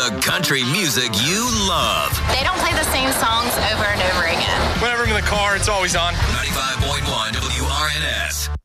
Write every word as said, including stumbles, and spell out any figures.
the country music you love. They don't play the same songs over and over again. Whenever I'm in the car, it's always on. ninety-five point one W R N S.